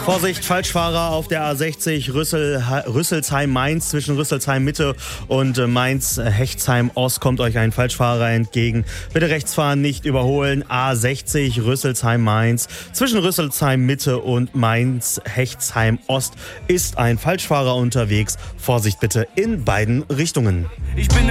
Vorsicht, Falschfahrer auf der A60 Rüsselsheim-Mainz. Zwischen Rüsselsheim-Mitte und Mainz-Hechtsheim-Ost kommt euch ein Falschfahrer entgegen. Bitte rechts fahren, nicht überholen. A60 Rüsselsheim-Mainz. Zwischen Rüsselsheim-Mitte und Mainz-Hechtsheim-Ost ist ein Falschfahrer unterwegs. Vorsicht bitte in beiden Richtungen. Ich bin